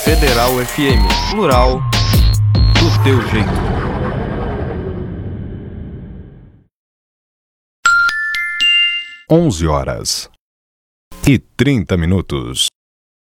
Federal FM, plural, do teu jeito. Horas e 30 minutos.